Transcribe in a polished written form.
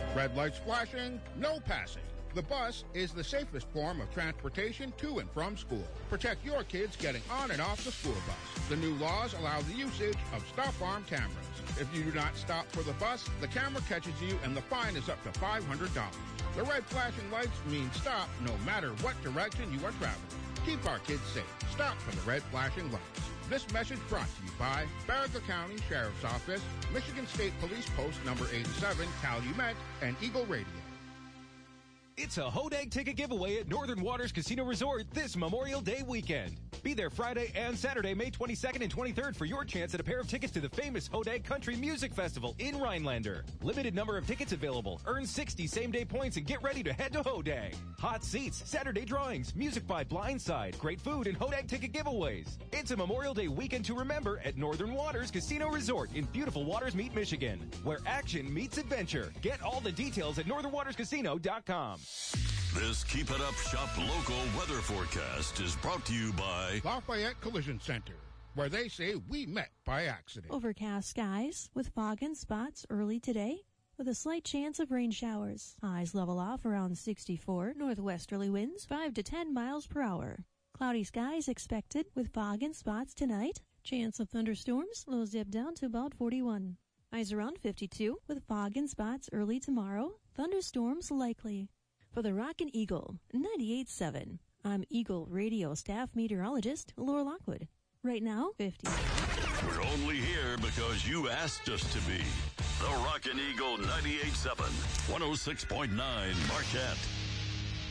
Red lights flashing, no passing. The bus is the safest form of transportation to and from school. Protect your kids getting on and off the school bus. The new laws allow the usage of stop arm cameras. If you do not stop for the bus, the camera catches you and the fine is up to $500. The red flashing lights mean stop no matter what direction you are traveling. Keep our kids safe. Stop for the red flashing lights. This message brought to you by Barraga County Sheriff's Office, Michigan State Police Post number 87, Calumet, and Eagle Radio. It's a Hodag ticket giveaway at Northern Waters Casino Resort this Memorial Day weekend. Be there Friday and Saturday, May 22nd and 23rd for your chance at a pair of tickets to the famous Hodag Country Music Festival in Rhinelander. Limited number of tickets available. Earn 60 same-day points and get ready to head to Hodag. Hot seats, Saturday drawings, music by Blindside, great food, and Hodag ticket giveaways. It's a Memorial Day weekend to remember at Northern Waters Casino Resort in beautiful Waters Meet, Michigan, where action meets adventure. Get all the details at northernwaterscasino.com. This Keep It Up Shop local weather forecast is brought to you by Lafayette Collision Center, where they say we met by accident. Overcast skies with fog and spots early today with a slight chance of rain showers. Highs level off around 64, northwesterly winds 5 to 10 miles per hour. Cloudy skies expected with fog and spots tonight. Chance of thunderstorms, lows dip down to about 41. Highs around 52 with fog and spots early tomorrow. Thunderstorms likely. For the Rockin' Eagle 98.7, I'm Eagle Radio staff meteorologist Laura Lockwood. Right now, 50. We're only here because you asked us to be. The Rockin' Eagle 98.7, 106.9 Marquette.